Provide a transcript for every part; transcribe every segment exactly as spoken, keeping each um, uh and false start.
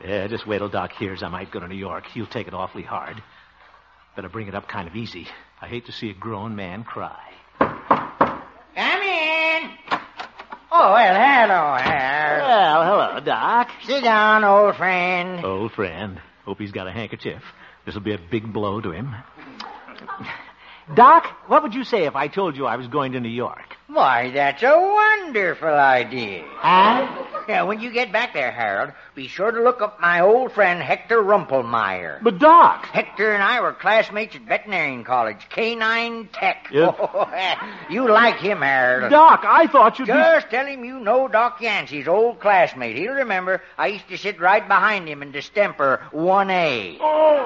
Yeah, just wait till Doc hears I might go to New York. He'll take it awfully hard. Better bring it up kind of easy. I hate to see a grown man cry. Come in. Oh, well, hello, Harold. Well, hello, Doc. Sit down, old friend. Old friend. Hope he's got a handkerchief. This'll be a big blow to him. Doc, what would you say if I told you I was going to New York? Why, that's a wonderful idea. Huh? Yeah, when you get back there, Harold, be sure to look up my old friend Hector Rumpelmeyer. But, Doc... Hector and I were classmates at veterinarian college, K nine Tech. Yep. Oh, you like him, Harold. Doc, I thought you'd Just tell him you know Doc Yancey's old classmate. He'll remember I used to sit right behind him in distemper one A. be... Oh!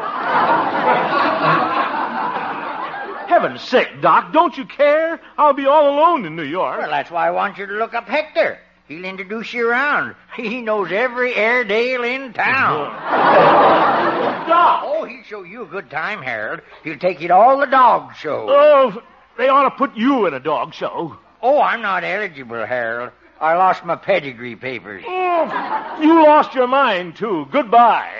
Heaven's sake, Doc, don't you care? I'll be all alone in New York. Well, that's why I want you to look up Hector. He'll introduce you around. He knows every Airedale in town. Doc! Oh, he'll show you a good time, Harold. He'll take you to all the dog shows. Oh, they ought to put you in a dog show. Oh, I'm not eligible, Harold. I lost my pedigree papers. Oh, you lost your mind, too. Goodbye.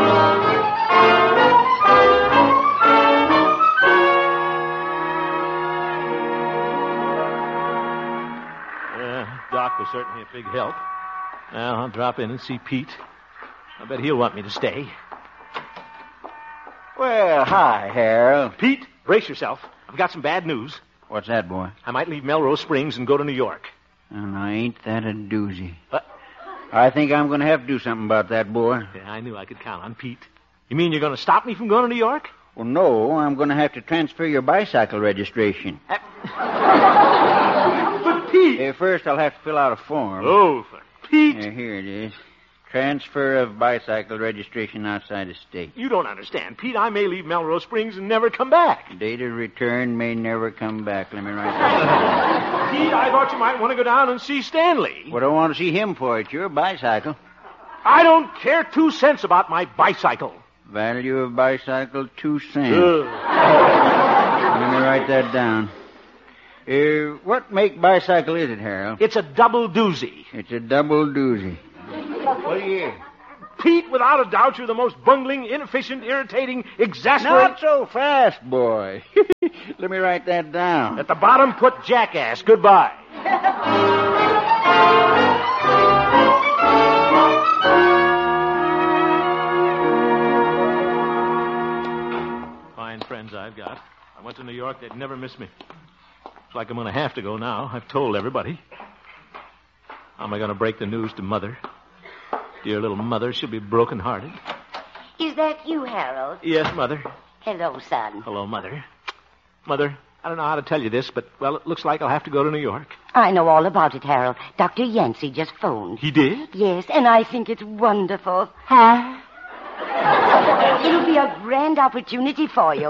Doc was certainly a big help. Now, I'll drop in and see Pete. I bet he'll want me to stay. Well, hi, Harold. Pete, brace yourself. I've got some bad news. What's that, boy? I might leave Melrose Springs and go to New York. And I ain't that a doozy. What? I think I'm going to have to do something about that, boy. Yeah, I knew I could count on Pete. You mean you're going to stop me from going to New York? Well, no, I'm going to have to transfer your bicycle registration. Uh... but, Pete... Uh, first, I'll have to fill out a form. Oh, for Pete... Uh, here it is. Transfer of bicycle registration outside the state. You don't understand. Pete, I may leave Melrose Springs and never come back. Date of return may never come back. Let me write that. Pete, I thought you might want to go down and see Stanley. What do I want to see him for? It's your bicycle. I don't care two cents about my bicycle. Value of bicycle, two cents. Uh. Let me write that down. Uh, what make bicycle is it, Harold? It's a double doozy. It's a double doozy. What are you? Pete, without a doubt, you're the most bungling, inefficient, irritating, exasperating... Not so fast, boy. Let me write that down. At the bottom, put jackass. Goodbye. Fine friends I've got. I went to New York, they'd never miss me. Looks like I'm going to have to go now. I've told everybody. How am I going to break the news to Mother? Dear little Mother, she'll be broken-hearted. Is that you, Harold? Yes, Mother. Hello, son. Hello, Mother. Mother, I don't know how to tell you this, but, well, it looks like I'll have to go to New York. I know all about it, Harold. Doctor Yancey just phoned. He did? Yes, and I think it's wonderful. Huh? It'll be a grand opportunity for you.